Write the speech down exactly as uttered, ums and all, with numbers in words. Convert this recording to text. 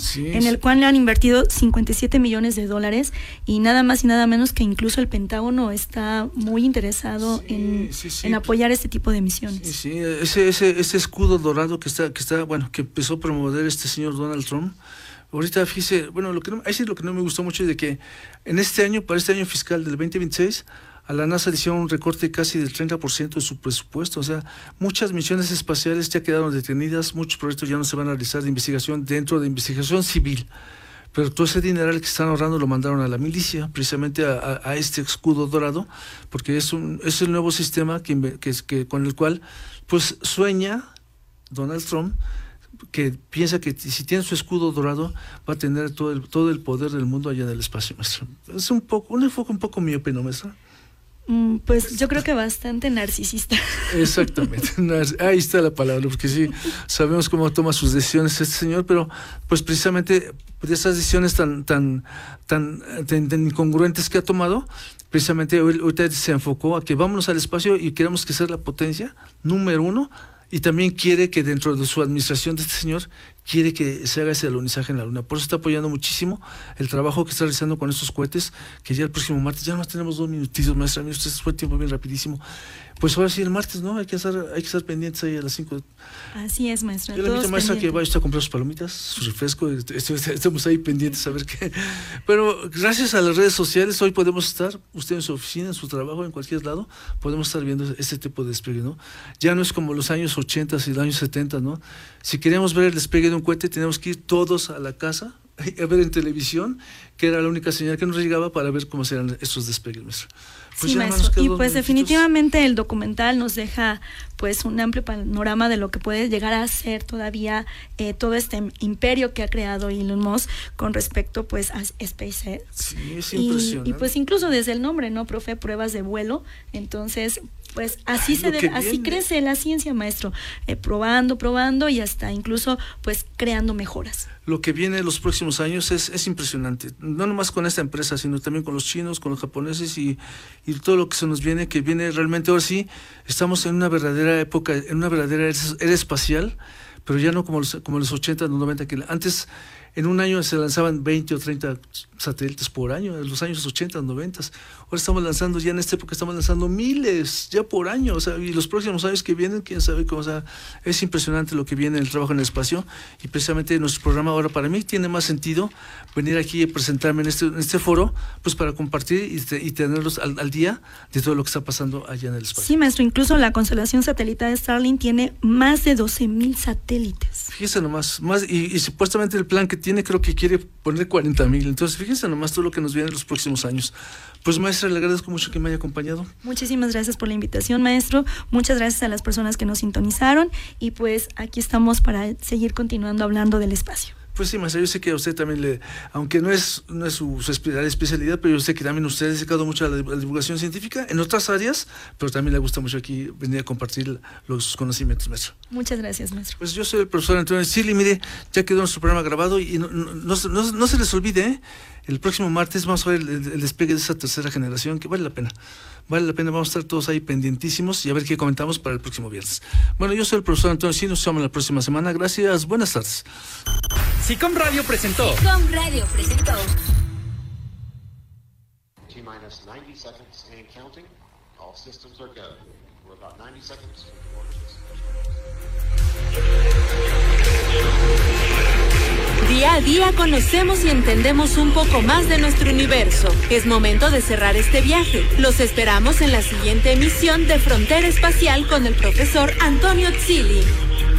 sí, en sí. el cual le han invertido cincuenta y siete millones de dólares y nada más y nada menos que incluso el Pentágono está muy interesado Sí, en, sí, sí. en apoyar este tipo de misiones. Sí, sí, ese, ese, ese escudo dorado que está, que está, bueno, que empezó a promover este señor Donald Trump. Ahorita fíjese, bueno, lo que no, ahí sí lo que no me gustó mucho es de que en este año, para este año fiscal del veinte veintiséis, a la NASA le hicieron un recorte casi del treinta por ciento de su presupuesto. O sea, muchas misiones espaciales ya quedaron detenidas, muchos proyectos ya no se van a realizar de investigación dentro de investigación civil. Pero todo ese dineral que están ahorrando lo mandaron a la milicia, precisamente a, a, a este escudo dorado, porque es un es el nuevo sistema que, que, que con el cual pues sueña Donald Trump, que piensa que si tiene su escudo dorado va a tener todo el todo el poder del mundo allá en el espacio, maestro. Es un poco un enfoque un poco miope, ¿no, maestro? Mm, pues yo creo que bastante narcisista. Exactamente, ahí está la palabra, porque sí, sabemos cómo toma sus decisiones este señor, pero pues precisamente de esas decisiones tan tan tan, tan, tan incongruentes que ha tomado, precisamente ahorita se enfocó a que vámonos al espacio y queremos que sea la potencia número uno, y también quiere que dentro de su administración de este señor, quiere que se haga ese alunizaje en la Luna. Por eso está apoyando muchísimo el trabajo que está realizando con estos cohetes, que ya el próximo martes, ya nomás tenemos dos minutitos, maestra, mira, usted fue tiempo bien rapidísimo. Pues ahora sí, el martes, ¿no? Hay que estar, hay que estar pendientes ahí a las cinco. Así es, maestra. Yo le invito, maestra, que vaya usted a comprar sus palomitas, su refresco, estamos ahí pendientes a ver qué. Pero gracias a las redes sociales, hoy podemos estar, usted en su oficina, en su trabajo, en cualquier lado, podemos estar viendo este tipo de despegue, ¿no? Ya no es como los años ochenta y los años setenta, ¿no? Si queríamos ver el despegue de un cohete, teníamos que ir todos a la casa a ver en televisión, que era la única señal que nos llegaba para ver cómo serán estos despegues, maestro. Pues sí, maestro, y pues definitivamente el documental nos deja pues un amplio panorama de lo que puede llegar a ser todavía eh, todo este imperio que ha creado Elon Musk con respecto pues a SpaceX. Sí, es impresionante. Y, y pues incluso desde el nombre, ¿no, profe? Pruebas de vuelo, entonces pues así Ay, se debe, así crece la ciencia, maestro, eh, probando, probando y hasta incluso pues creando mejoras. Lo que viene en los próximos años es, es impresionante, no nomás con esta empresa, sino también con los chinos, con los japoneses y, y todo lo que se nos viene, que viene realmente ahora sí, estamos en una verdadera época, en una verdadera era espacial, pero ya no como los, como los ochenta, los noventa, que antes en un año se lanzaban veinte o treinta satélites por año, en los años ochenta, noventa. Ahora estamos lanzando, ya en esta época estamos lanzando miles, ya por año, o sea, y los próximos años que vienen, quién sabe cómo, o sea, es impresionante lo que viene en el trabajo en el espacio, y precisamente nuestro programa ahora para mí tiene más sentido venir aquí y presentarme en este, en este foro, pues para compartir y, te, y tenerlos al, al día de todo lo que está pasando allá en el espacio. Sí, maestro, incluso la constelación satelital de Starlink tiene más de doce mil satélites. Fíjese nomás, más, y, y supuestamente el plan que tiene, creo que quiere poner cuarenta mil, entonces fíjense nomás todo lo que nos viene en los próximos años. Pues maestra, le agradezco mucho que me haya acompañado. Muchísimas gracias por la invitación, maestro, muchas gracias a las personas que nos sintonizaron y pues aquí estamos para seguir continuando hablando del espacio. Pues sí, maestra, yo sé que a usted también le, aunque no es, no es su, su especialidad, pero yo sé que también usted ha dedicado mucho a la, a la divulgación científica en otras áreas, pero también le gusta mucho aquí venir a compartir los conocimientos, maestro. Muchas gracias, maestro. Pues yo soy el profesor Antonio Sili, mire, ya quedó nuestro programa grabado y no, no, no, no, no se les olvide, ¿eh? El próximo martes vamos a ver el, el, el despegue de esa tercera generación, que vale la pena. Vale la pena, vamos a estar todos ahí pendientísimos y a ver qué comentamos para el próximo viernes. Bueno, yo soy el profesor Antonio Sili, nos vemos la próxima semana. Gracias, buenas tardes. SICOM Radio presentó. SICOM Radio presentó. T-minus ninety seconds and counting. All systems are go. We're about ninety seconds from launch. Día a día conocemos y entendemos un poco más de nuestro universo. Es momento de cerrar este viaje. Los esperamos en la siguiente emisión de Frontera Espacial con el profesor Antonio Zilli.